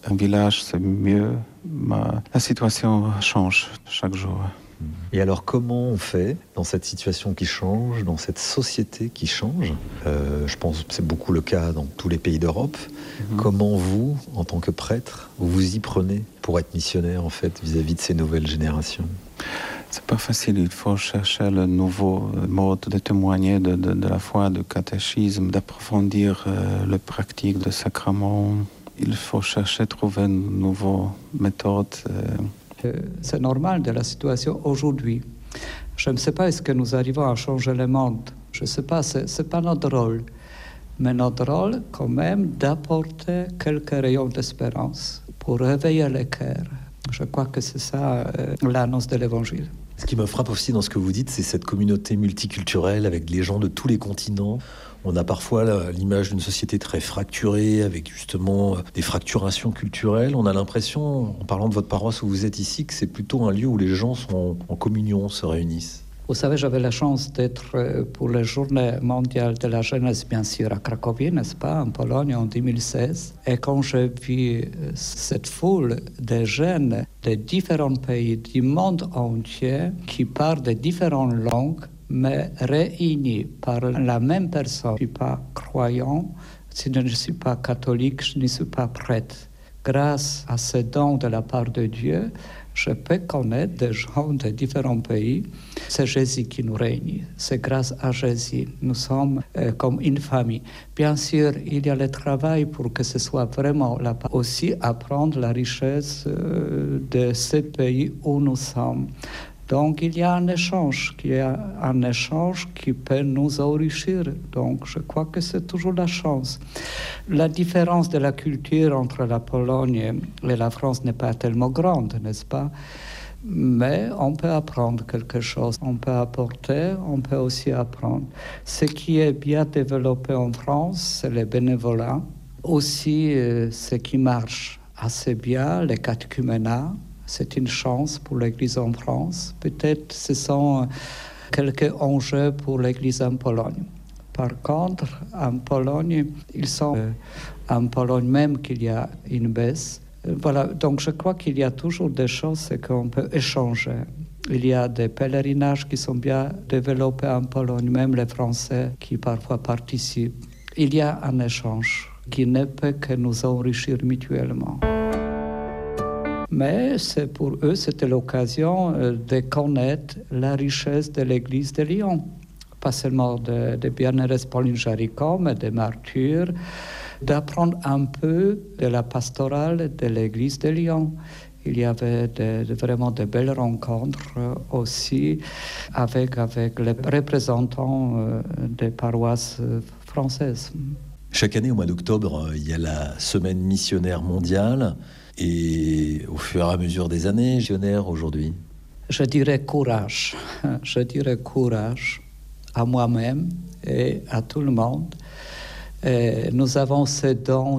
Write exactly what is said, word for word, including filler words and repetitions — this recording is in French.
un village, c'est mieux. Mais la situation change chaque jour. Et alors comment on fait dans cette situation qui change, dans cette société qui change, euh, je pense que c'est beaucoup le cas dans tous les pays d'Europe, mmh. Comment vous, en tant que prêtre, vous vous y prenez pour être missionnaire en fait vis-à-vis de ces nouvelles générations? C'est pas facile, il faut chercher le nouveau mode de témoigner de, de, de la foi, de catéchisme, d'approfondir euh, les pratiques de sacrement. Il faut chercher, trouver une nouvelle méthode. Euh. C'est normal de la situation aujourd'hui. Je ne sais pas est-ce que nous arrivons à changer le monde. Je ne sais pas, c'est, c'est pas notre rôle. Mais notre rôle, quand même, d'apporter quelques rayons d'espérance pour réveiller les cœurs. Je crois que c'est ça euh, l'annonce de l'Évangile. Ce qui me frappe aussi dans ce que vous dites, c'est cette communauté multiculturelle avec les gens de tous les continents. On a parfois l'image d'une société très fracturée, avec justement des fracturations culturelles. On a l'impression, en parlant de votre paroisse où vous êtes ici, que c'est plutôt un lieu où les gens sont en communion, se réunissent. Vous savez, j'avais la chance d'être pour la journée mondiale de la jeunesse, bien sûr, à Cracovie, n'est-ce pas, en Pologne, en deux mille seize. Et quand j'ai vu cette foule de jeunes de différents pays du monde entier qui parlent de différentes langues, mais réunis par la même personne. Je ne suis pas croyant, je ne suis pas catholique, je ne suis pas prêtre. Grâce à ce don de la part de Dieu, je peux connaître des gens de différents pays. C'est Jésus qui nous réunit. C'est grâce à Jésus. Nous sommes euh, comme une famille. Bien sûr, il y a le travail pour que ce soit vraiment là. Aussi apprendre la richesse euh, de ce pays où nous sommes. Donc, il y a un échange, il y a un échange qui peut nous enrichir. Donc, je crois que c'est toujours la chance. La différence de la culture entre la Pologne et la France n'est pas tellement grande, n'est-ce pas? Mais on peut apprendre quelque chose, on peut apporter, on peut aussi apprendre. Ce qui est bien développé en France, c'est le bénévolat. Aussi, euh, ce qui marche assez bien, le catéchuménat. C'est une chance pour l'Église en France. Peut-être ce sont quelques enjeux pour l'Église en Pologne. Par contre, en Pologne, ils sont euh, en Pologne même qu'il y a une baisse. Voilà, donc je crois qu'il y a toujours des choses qu'on peut échanger. Il y a des pèlerinages qui sont bien développés en Pologne, même les Français qui parfois participent. Il y a un échange qui ne peut que nous enrichir mutuellement. Mais c'est pour eux, c'était l'occasion de connaître la richesse de l'Église de Lyon. Pas seulement de, de bienheureuse Pauline Jaricot, mais des martyrs, d'apprendre un peu de la pastorale de l'Église de Lyon. Il y avait de, de, vraiment de belles rencontres aussi avec, avec les représentants des paroisses françaises. Chaque année, au mois d'octobre, il y a la semaine missionnaire mondiale. Et au fur et à mesure des années, missionnaire aujourd'hui? Je dirais courage. Je dirais courage à moi-même et à tout le monde. Et nous avons ce don